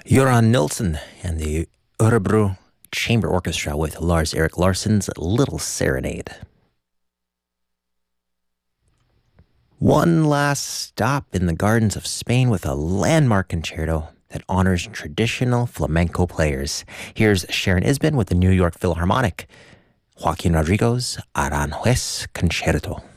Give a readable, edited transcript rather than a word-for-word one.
Göran Nilsson and the Örebro Chamber Orchestra with Lars-Erik Larsson's Little Serenade. One last stop in the gardens of Spain with a landmark concerto that honors traditional flamenco players. Here's Sharon Isbin with the New York Philharmonic, Joaquin Rodrigo's Aranjuez Concerto.